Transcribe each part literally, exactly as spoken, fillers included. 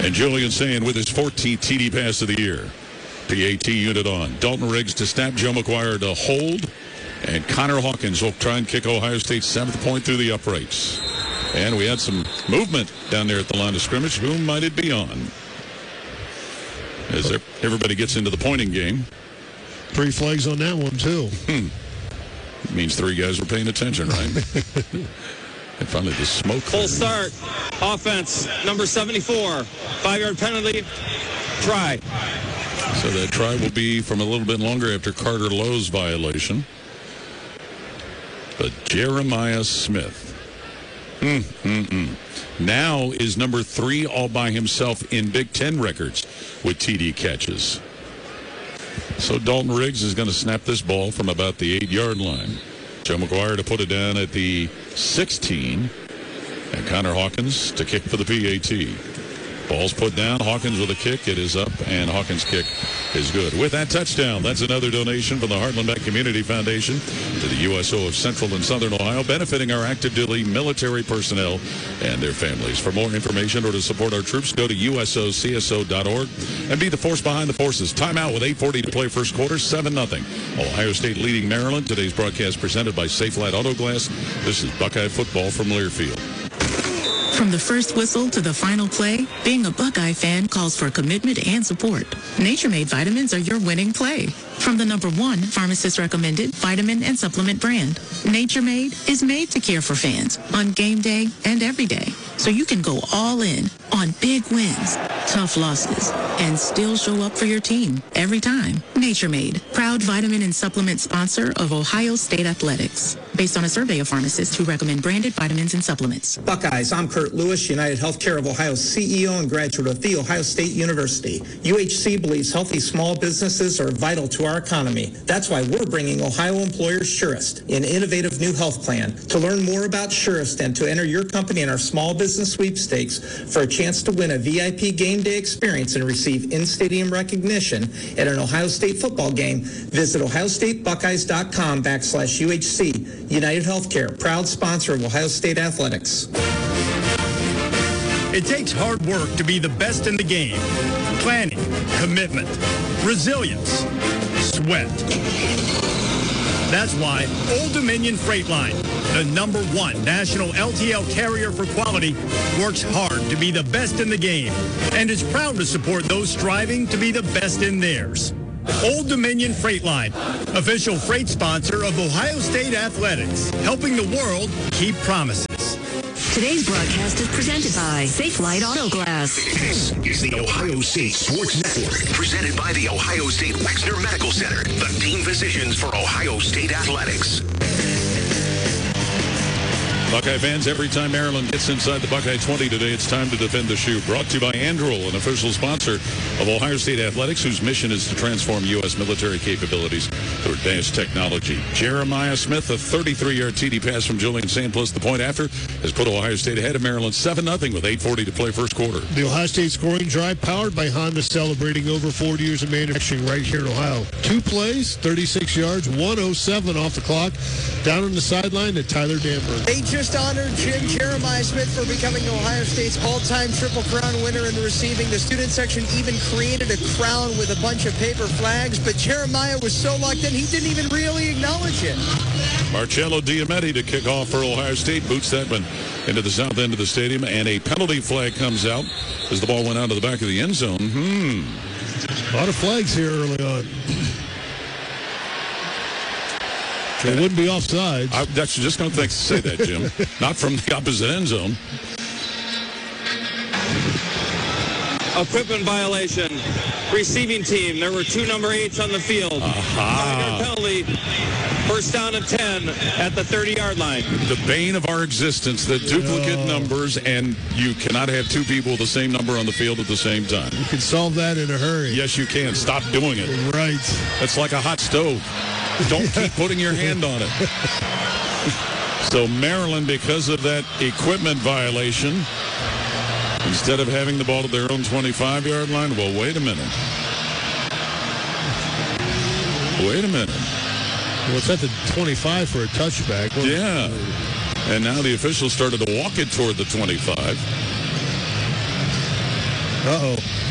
And Julian saying with his fourteenth T D pass of the year. P A T unit on. Dalton Riggs to snap, Joe McGuire to hold, and Connor Hawkins will try and kick Ohio State's seventh point through the uprights. And we had some movement down there at the line of scrimmage. Whom might it be on? As everybody gets into the pointing game. Three flags on that one, too. Hmm. It means three guys were paying attention, right? And finally the smoke. Full start. Offense, number seventy-four. Five-yard penalty. Try. So that try will be from a little bit longer after Carter Lowe's violation. But Jeremiah Smith mm, mm, mm. now is number three all by himself in Big Ten records with T D catches. So Dalton Riggs is going to snap this ball from about the eight-yard line. Joe McGuire to put it down at the sixteen. And Connor Hawkins to kick for the P A T. Ball's put down. Hawkins with a kick. It is up, and Hawkins' kick is good. With that touchdown, that's another donation from the Heartland Bank Community Foundation to the U S O of Central and Southern Ohio, benefiting our active duty military personnel and their families. For more information or to support our troops, go to U S O C S O dot org and be the force behind the forces. Timeout with eight forty to play first quarter, seven nothing. Ohio State leading Maryland. Today's broadcast presented by Safelite Auto Glass. This is Buckeye football from Learfield. From the first whistle to the final play, being a Buckeye fan calls for commitment and support. Nature Made vitamins are your winning play. From the number one pharmacist-recommended vitamin and supplement brand, Nature Made is made to care for fans on game day and every day. So you can go all in on big wins, tough losses, and still show up for your team every time. Nature Made, proud vitamin and supplement sponsor of Ohio State Athletics. Based on a survey of pharmacists who recommend branded vitamins and supplements. Buckeyes, I'm Kurt Lewis, United Healthcare of Ohio C E O and graduate of The Ohio State University. U H C believes healthy small businesses are vital to our economy. That's why we're bringing Ohio employers Surest, an innovative new health plan. To learn more about Surest and to enter your company in our small business sweepstakes for a chance to win a V I P game day experience and receive in-stadium recognition at an Ohio State football game, visit ohio state buckeyes dot com backslash U H C. United Healthcare, proud sponsor of Ohio State Athletics. It takes hard work to be the best in the game. Planning, commitment, resilience, sweat. That's why Old Dominion Freight Line, the number one national L T L carrier for quality, works hard to be the best in the game and is proud to support those striving to be the best in theirs. Old Dominion Freight Line, official freight sponsor of Ohio State Athletics, helping the world keep promises. Today's broadcast is presented by Safelite Auto Glass. This is the Ohio State Sports Network, presented by the Ohio State Wexner Medical Center, the team physicians for Ohio State Athletics. Buckeye fans, every time Maryland gets inside the Buckeye twenty today, it's time to defend the shoe. Brought to you by Anduril, an official sponsor of Ohio State Athletics, whose mission is to transform U S military capabilities through advanced technology. Jeremiah Smith, a thirty-three-yard T D pass from Julian Sand, plus the point after, has put Ohio State ahead of Maryland seven nothing with eight forty to play first quarter. The Ohio State scoring drive powered by Honda, celebrating over forty years of manufacturing right here in Ohio. Two plays, thirty-six yards, one oh seven off the clock. Down on the sideline to Tyler Danberg. They just honored Jim Jeremiah Smith for becoming Ohio State's all-time Triple Crown winner in receiving. The student section even created a crown with a bunch of paper flags, but Jeremiah was so locked in he didn't even really acknowledge it. Marcello Diametti to kick off for Ohio State, boots that one into the south end of the stadium, and a penalty flag comes out as the ball went out to the back of the end zone. Hmm. A lot of flags here early on. It wouldn't be offside. I that's just going to say that, Jim. Not from the opposite end zone. Equipment violation. Receiving team. There were two number eights on the field. Aha. Penalty. First down and ten at the thirty-yard line. The bane of our existence, the duplicate Oh. numbers, and you cannot have two people with the same number on the field at the same time. You can solve that in a hurry. Yes, you can. Stop doing it. Right. That's like a hot stove. Don't keep putting your hand on it. So Maryland, because of that equipment violation, instead of having the ball at their own twenty-five-yard line, well, wait a minute. Wait a minute. Well, it's at the twenty-five for a touchback. What Yeah. And now the officials started to walk it toward the twenty-five. Uh-oh.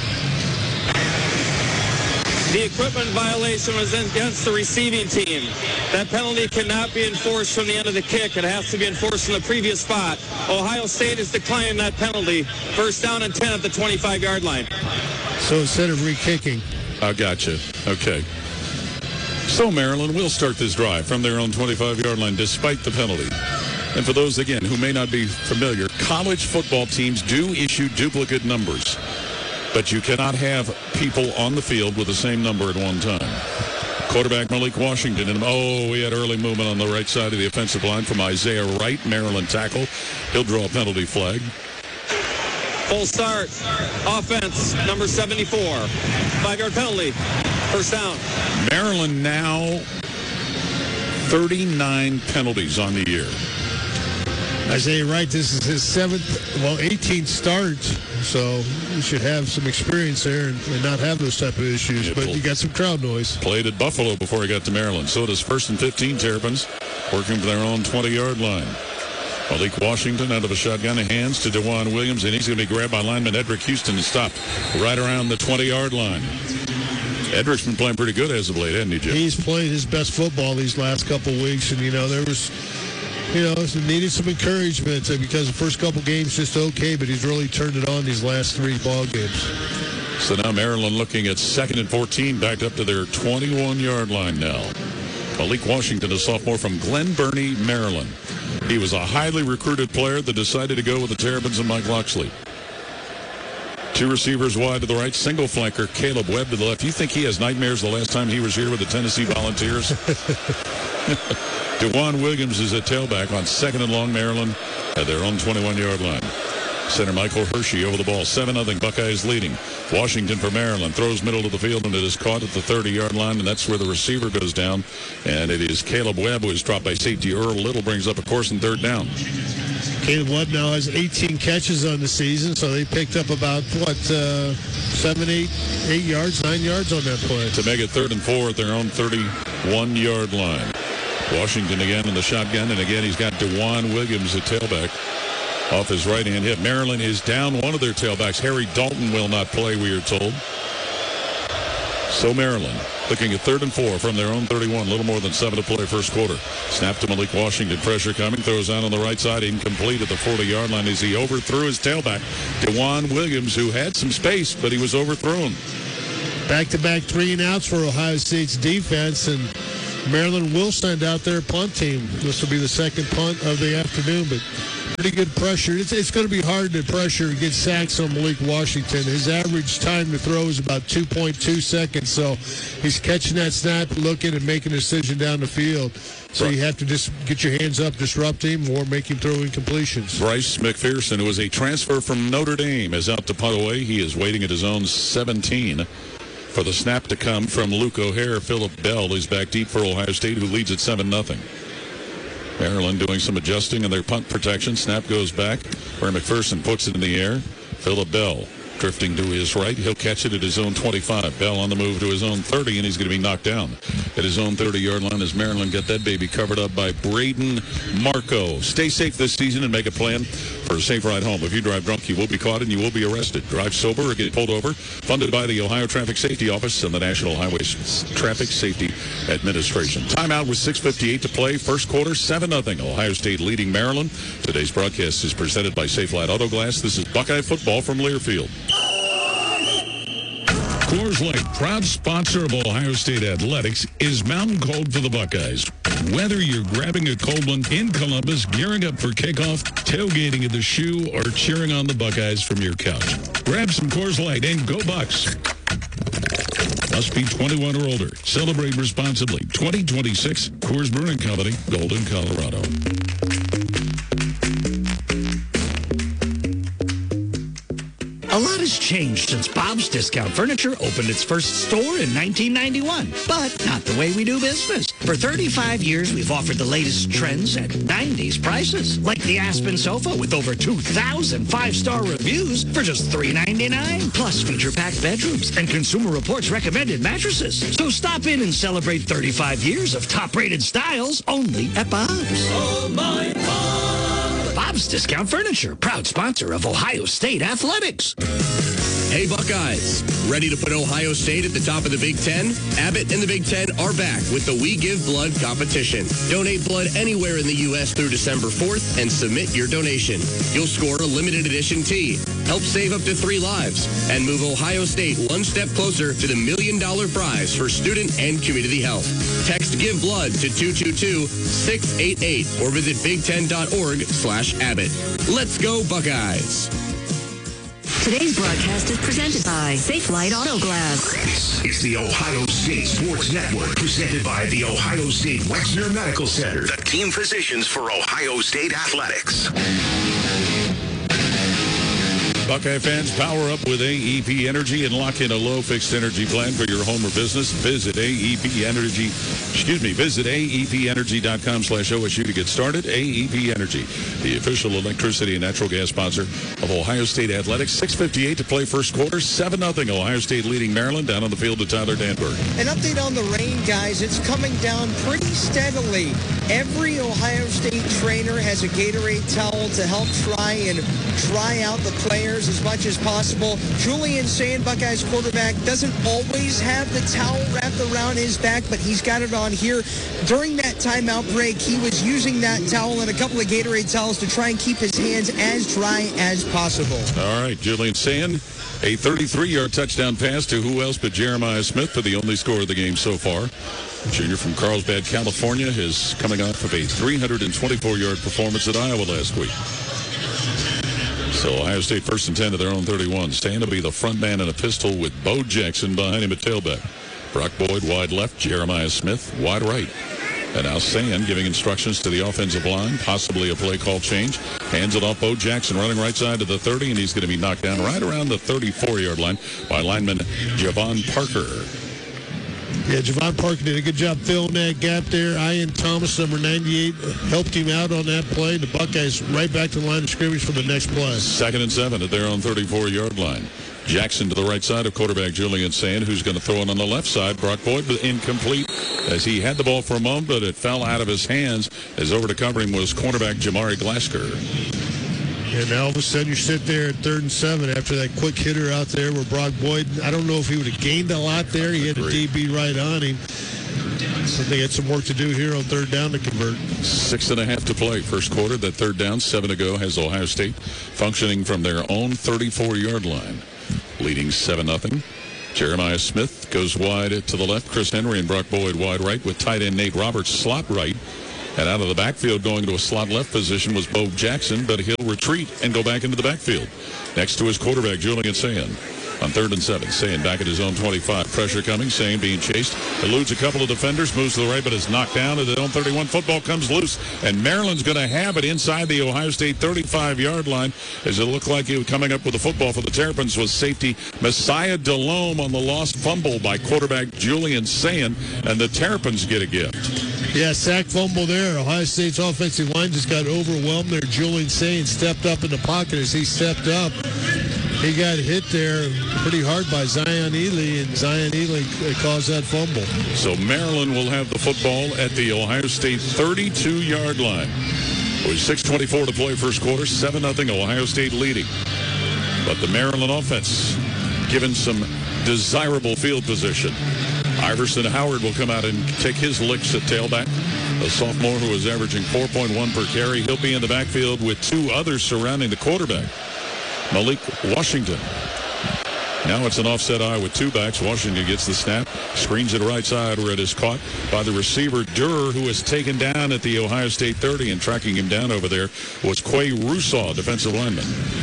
The equipment violation was against the receiving team. That penalty cannot be enforced from the end of the kick. It has to be enforced from the previous spot. Ohio State is declining that penalty. First down and ten at the twenty-five-yard line. So instead of re-kicking. I gotcha. Okay. So Maryland will start this drive from their own twenty-five-yard line despite the penalty. And for those, again, who may not be familiar, college football teams do issue duplicate numbers. But you cannot have people on the field with the same number at one time. Quarterback Malik Washington. And, oh, we had early movement on the right side of the offensive line from Isaiah Wright, Maryland tackle. He'll draw a penalty flag. Full start. Offense, number seventy-four. Five-yard penalty. First down. Maryland now thirty-nine penalties on the year. Isaiah Wright, this is his seventh, well, eighteenth start, so you should have some experience there and, and not have those type of issues, yeah, but you got some crowd noise. Played at Buffalo before he got to Maryland. So does first and fifteen Terrapins, working for their own twenty-yard line. Malik Washington out of a shotgun, hands to DeJuan Williams, and he's going to be grabbed by lineman Edric Houston and stopped right around the twenty-yard line. Edric's been playing pretty good as of late, hasn't he, Jim? He's played his best football these last couple weeks, and, you know, there was... You know, needed some encouragement because the first couple games just okay, but he's really turned it on these last three ball games. So now Maryland looking at second and fourteen, backed up to their twenty-one-yard line now. Malik Washington, a sophomore from Glen Burnie, Maryland. He was a highly recruited player that decided to go with the Terrapins and Mike Locksley. Two receivers wide to the right, single flanker Caleb Webb to the left. You think he has nightmares the last time he was here with the Tennessee Volunteers? DeJuan Williams is at tailback on second and long. Maryland at their own twenty-one-yard line. Center Michael Hershey over the ball. seven nothing. Buckeyes leading. Washington for Maryland. Throws middle of the field, and it is caught at the thirty-yard line, and that's where the receiver goes down. And it is Caleb Webb who is dropped by safety. Earl Little brings up a course and third down. Caleb Webb now has eighteen catches on the season, so they picked up about, what, uh, seven, eight, eight yards, nine yards on that play. To make it third and four at their own thirty-one-yard line. Washington again in the shotgun, and again he's got DeJuan Williams at tailback off his right-hand hip. Maryland is down one of their tailbacks. Harry Dalton will not play, we are told. So Maryland looking at third and four from their own thirty-one. A little more than seven to play first quarter. Snap to Malik Washington. Pressure coming. Throws out on the right side. Incomplete at the forty-yard line as he overthrew his tailback. DeJuan Williams, who had some space, but he was overthrown. Back-to-back three and outs for Ohio State's defense, and Maryland will send out their punt team. This will be the second punt of the afternoon, but pretty good pressure. It's, it's going to be hard to pressure and get sacks on Malik Washington. His average time to throw is about two point two seconds, so he's catching that snap, looking, and making a decision down the field. So you have to just get your hands up, disrupt him, or make him throw incompletions. Bryce McPherson, who was a transfer from Notre Dame, is out to punt away. He is waiting at his own seventeen. For the snap to come from Luke O'Hare. Philip Bell is back deep for Ohio State, who leads at seven nothing. Maryland doing some adjusting in their punt protection. Snap goes back where McPherson puts it in the air. Philip Bell drifting to his right. He'll catch it at his own twenty-five. Bell on the move to his own thirty, and he's going to be knocked down at his own thirty-yard line as Maryland get that baby covered up by Braden Marco. Stay safe this season and make a plan for a safe ride home. If you drive drunk, you will be caught and you will be arrested. Drive sober or get pulled over. Funded by the Ohio Traffic Safety Office and the National Highway Traffic Safety Administration. Timeout with six fifty-eight to play. First quarter, seven nothing. Ohio State leading Maryland. Today's broadcast is presented by Safelite Auto Glass. This is Buckeye football from Learfield. Coors Light, proud sponsor of Ohio State Athletics, is Mountain Cold for the Buckeyes. Whether you're grabbing a cold one in Columbus, gearing up for kickoff, tailgating at the Shoe, or cheering on the Buckeyes from your couch, grab some Coors Light and go Bucks. Must be twenty-one or older. Celebrate responsibly. twenty twenty-six, Coors Brewing Company, Golden, Colorado. A lot has changed since Bob's Discount Furniture opened its first store in nineteen ninety-one, but not the way we do business. For thirty-five years, we've offered the latest trends at nineties prices, like the Aspen sofa with over two thousand five-star reviews for just three ninety-nine, plus feature-packed bedrooms and Consumer Reports recommended mattresses. So stop in and celebrate thirty-five years of top-rated styles only at Bob's. Oh, my Bob! Bob's Discount Furniture, proud sponsor of Ohio State Athletics. Hey, Buckeyes. Ready to put Ohio State at the top of the Big Ten? Abbott and the Big Ten are back with the We Give Blood competition. Donate blood anywhere in the U S through December fourth and submit your donation. You'll score a limited edition tee, help save up to three lives, and move Ohio State one step closer to the million dollar prize for student and community health. Text Give Blood to two two two, six eight eight or visit big ten dot org slash Abbott. Let's go, Buckeyes. Today's broadcast is presented by Safe Light Auto Glass. This is the Ohio State Sports Network, presented by the Ohio State Wexner Medical Center, the team physicians for Ohio State athletics. Buckeye fans, power up with A E P Energy and lock in a low fixed energy plan for your home or business. Visit A E P Energy, excuse me, visit A E P energy dot com slash O S U to get started. A E P Energy, the official electricity and natural gas sponsor of Ohio State Athletics. six fifty-eight to play first quarter, seven nothing. Ohio State leading Maryland. Down on the field to Tyler Danberg. An update on the rain, guys. It's coming down pretty steadily. Every Ohio State trainer has a Gatorade towel to help try and dry out the players as much as possible. Julian Sayin, Buckeyes quarterback, doesn't always have the towel wrapped around his back, but he's got it on here. During that timeout break, he was using that towel and a couple of Gatorade towels to try and keep his hands as dry as possible. All right, Julian Sayin, a thirty-three-yard touchdown pass to who else but Jeremiah Smith for the only score of the game so far. Junior from Carlsbad, California, is coming off of a three hundred twenty-four-yard performance at Iowa last week. So Ohio State first and ten to their own thirty-one. Sayin will be the front man in a pistol with Bo Jackson behind him at tailback. Brock Boyd wide left, Jeremiah Smith wide right. And now Sayin giving instructions to the offensive line, possibly a play call change. Hands it off Bo Jackson running right side to the thirty, and he's going to be knocked down right around the thirty-four-yard line by lineman Javon Parker. Yeah, Javon Parker did a good job filling that gap there. Ian Thomas, number ninety-eight, helped him out on that play. The Buckeyes right back to the line of scrimmage for the next play. Second and seven at their own thirty-four-yard line. Jackson to the right side of quarterback Julian Sayin, who's going to throw it on the left side. Brock Boyd incomplete as he had the ball for a moment, but it fell out of his hands as over to cover him was cornerback Jamari Glasker. And now all of a sudden you sit there at third and seven after that quick hitter out there where Brock Boyd, I don't know if he would have gained a lot there. He had a D B right on him. So they had some work to do here on third down to convert. Six and a half to play. First quarter, that third down, seven to go, has Ohio State functioning from their own thirty-four-yard line. Leading seven nothing. Jeremiah Smith goes wide to the left. Chris Henry and Brock Boyd wide right with tight end Nate Roberts slot right. And out of the backfield going to a slot left position was Bo Jackson, but he'll retreat and go back into the backfield. Next to his quarterback, Julian Sayin. On third and seven, Sayin back at his own twenty-five. Pressure coming, Sayin being chased. Eludes a couple of defenders, moves to the right, but is knocked down at his own thirty-one. Football comes loose, and Maryland's going to have it inside the Ohio State thirty-five-yard line as it looked like he was coming up with the football for the Terrapins was safety Messiah Delhomme on the lost fumble by quarterback Julian Sayin, and the Terrapins get a gift. Yeah, sack fumble there. Ohio State's offensive line just got overwhelmed there. Julian Sayin stepped up in the pocket as he stepped up. He got hit there pretty hard by Zion Ely, and Zion Ely caused that fumble. So Maryland will have the football at the Ohio State thirty-two-yard line. With six twenty-four to play first quarter, seven nothing, Ohio State leading. But the Maryland offense given some desirable field position. Iverson Howard will come out and take his licks at tailback. The sophomore who is averaging four point one per carry. He'll be in the backfield with two others surrounding the quarterback. Malik Washington. Now it's an offset eye with two backs. Washington gets the snap, screens it right side where it is caught by the receiver Durer, who is taken down at the Ohio State thirty, and tracking him down over there was Quay Russaw, defensive lineman.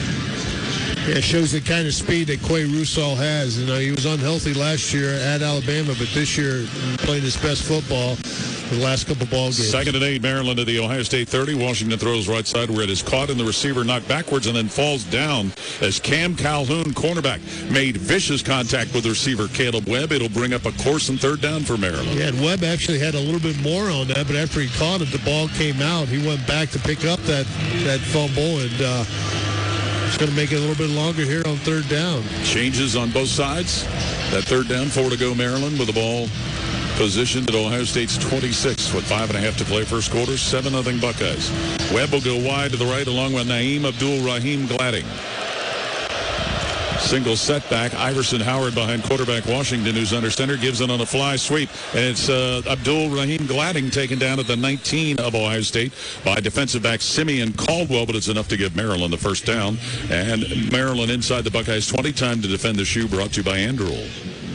Yeah, it shows the kind of speed that Quay Russaw has. You know, he was unhealthy last year at Alabama, but this year playing his best football the last couple ball games. Second and eight, Maryland at the Ohio State thirty. Washington throws right side where it is caught, and the receiver knocked backwards and then falls down as Cam Calhoun, cornerback, made vicious contact with the receiver Caleb Webb. It'll bring up a course and third down for Maryland. Yeah, and Webb actually had a little bit more on that, but after he caught it, the ball came out. He went back to pick up that, that fumble, and uh, it's going to make it a little bit longer here on third down. Changes on both sides. That third down, four to go, Maryland with the ball positioned at Ohio State's twenty-six with five and a half to play first quarter, seven nothing Buckeyes. Webb will go wide to the right along with Naeem Abdul-Rahim Gladding. Single setback. Iverson Howard behind quarterback Washington, who's under center, gives it on a fly sweep. And it's uh, Abdul Rahim Gladding taken down at the nineteen of Ohio State by defensive back Simeon Caldwell, but it's enough to give Maryland the first down. And Maryland inside the Buckeyes twenty. Time to defend the shoe, brought to you by Anduril.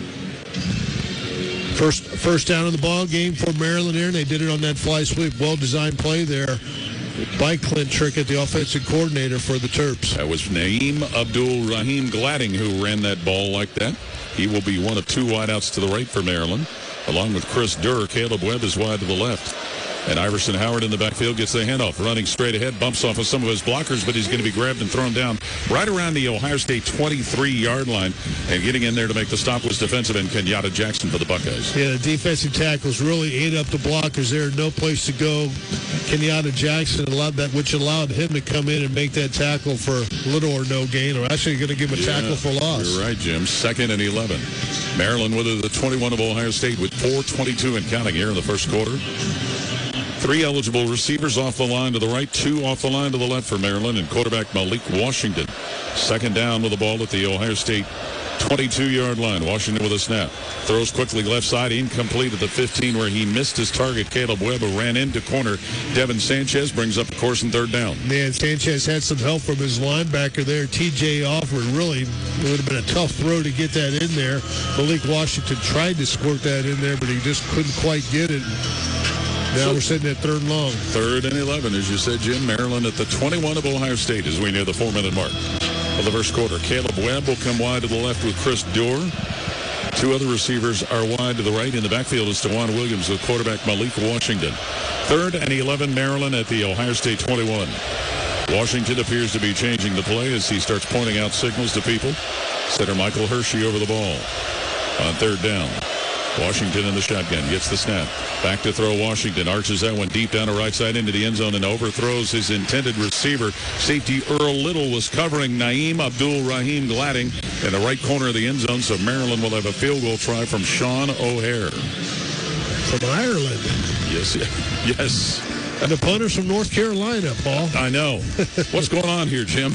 First first down in the ball game for Maryland here, and they did it on that fly sweep. Well-designed play there by Clint Trickett, the offensive coordinator for the Terps. That was Naeem Abdul Rahim Gladding who ran that ball like that. He will be one of two wideouts to the right for Maryland, along with Chris Durr. Caleb Webb is wide to the left. And Iverson Howard in the backfield gets the handoff, running straight ahead, bumps off of some of his blockers, but he's going to be grabbed and thrown down right around the Ohio State twenty-three-yard line. And getting in there to make the stop was defensive end Kenyatta Jackson for the Buckeyes. Yeah, the defensive tackles really ate up the blockers there. No place to go. Kenyatta Jackson allowed that, which allowed him to come in and make that tackle for little or no gain, or actually going to give him a yeah, tackle for loss. You're right, Jim. Second and eleven. Maryland with the twenty-one of Ohio State with four twenty-two and counting here in the first quarter. Three eligible receivers off the line to the right, two off the line to the left for Maryland, and quarterback Malik Washington. Second down with the ball at the Ohio State twenty-two-yard line. Washington with a snap. Throws quickly left side, incomplete at the fifteen where he missed his target. Caleb Webb, who ran into corner. Devin Sanchez brings up the course in third down. Man, Sanchez had some help from his linebacker there. T J Offord, really, it would have been a tough throw to get that in there. Malik Washington tried to squirt that in there, but he just couldn't quite get it. Now we're sitting at third and long. Third and eleven, as you said, Jim. Maryland at the twenty-one of Ohio State as we near the four-minute mark of the first quarter. Caleb Webb will come wide to the left with Chris Durr. Two other receivers are wide to the right. In the backfield is DeJuan Williams with quarterback Malik Washington. Third and eleven, Maryland at the Ohio State twenty-one. Washington appears to be changing the play as he starts pointing out signals to people. Center Michael Hershey over the ball on third down. Washington in the shotgun, gets the snap. Back to throw Washington, arches that one deep down the right side into the end zone and overthrows his intended receiver. Safety Earl Little was covering Naeem Abdul Rahim Gladding in the right corner of the end zone, so Maryland will have a field goal try from Sean O'Hare. From Ireland. Yes, yes. And the punter's from North Carolina, Paul. I know. What's going on here, Jim?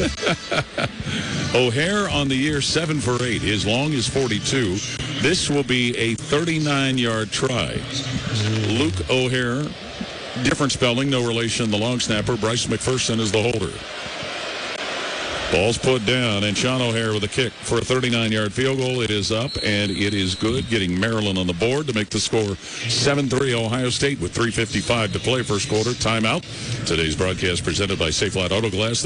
O'Hare on the year, seven for eight. His long is forty-two. This will be a thirty-nine-yard try. Luke O'Hare, different spelling, no relation, the long snapper. Bryce McPherson is the holder. Ball's put down, and Sean O'Hare with a kick for a thirty-nine-yard field goal. It is up, and it is good, getting Maryland on the board to make the score seven three Ohio State with three fifty-five to play first quarter. Timeout. Today's broadcast presented by Safelite Auto Glass.